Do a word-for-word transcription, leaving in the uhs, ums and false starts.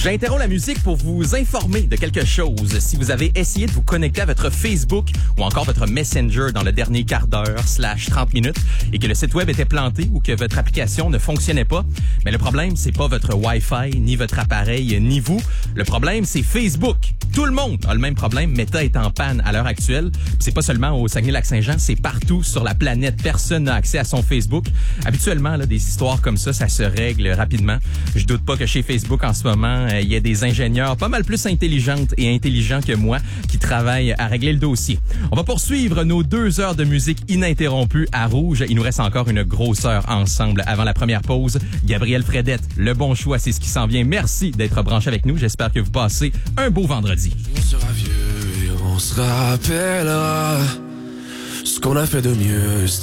J'interromps la musique pour vous informer de quelque chose. Si vous avez essayé de vous connecter à votre Facebook ou encore votre Messenger dans le dernier quart d'heure slash trente minutes et que le site web était planté ou que votre application ne fonctionnait pas, mais le problème, c'est pas votre Wi-Fi, ni votre appareil, ni vous. Le problème, c'est Facebook. Tout le monde a le même problème. Meta est en panne à l'heure actuelle. C'est pas seulement au Saguenay-Lac-Saint-Jean, c'est partout sur la planète. Personne n'a accès à son Facebook. Habituellement, là, des histoires comme ça, ça se règle rapidement. Je doute pas que chez Facebook, en ce moment, il y a des ingénieurs pas mal plus intelligentes et intelligents que moi qui travaillent à régler le dossier. On va poursuivre nos deux heures de musique ininterrompue à Rouge. Il nous reste encore une grosse heure ensemble avant la première pause. Gabriel Fredette, le bon choix, c'est ce qui s'en vient. Merci d'être branché avec nous. J'espère que vous passez un beau vendredi. On sera vieux et on se rappellera ce qu'on a fait de mieux.